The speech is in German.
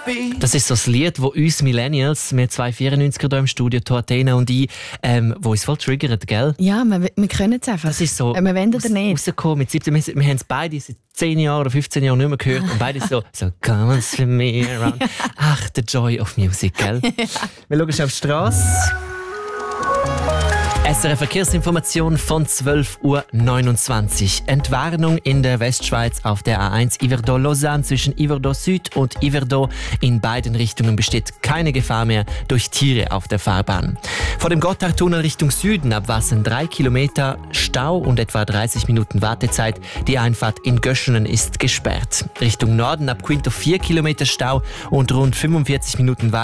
Das ist so das Lied, das uns Millennials, wir 294er hier im Studio, Athena und ich, wo uns voll triggert, gell? Ja, wir können es einfach. Das ist so wir wollen es nicht. Rausgekommen mit 17. Wir haben es beide seit 10 Jahren oder 15 Jahren nicht mehr gehört und beide so come on swim me around. Ach, the joy of music, gell? Wir schauen auf die Straße. SRF Verkehrsinformation von 12.29 Uhr. Entwarnung in der Westschweiz auf der A1 Yverdon-Lausanne zwischen Yverdon Süd und Yverdon. In beiden Richtungen besteht keine Gefahr mehr durch Tiere auf der Fahrbahn. Vor dem Gotthardtunnel Richtung Süden ab Wassen 3 Kilometer Stau und etwa 30 Minuten Wartezeit. Die Einfahrt in Göschenen ist gesperrt. Richtung Norden ab Quinto 4 Kilometer Stau und rund 45 Minuten Wartezeit.